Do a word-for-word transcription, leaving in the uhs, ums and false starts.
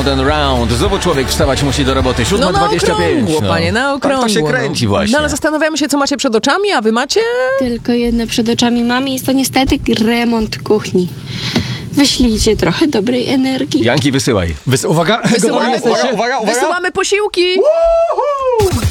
round and round. Znowu człowiek wstawać musi do roboty. No na siódma dwadzieścia pięć. okrągło, panie, na okrągło. Tak to się kręci właśnie. No ale zastanawiamy się, co macie przed oczami, a wy macie... Tylko jedno przed oczami mamy, jest to niestety remont kuchni. Wyślijcie trochę dobrej energii. Janki, wysyłaj. Wys- uwaga, Wysyłamy, gotowi jesteście? uwaga, uwaga. wysyłamy posiłki!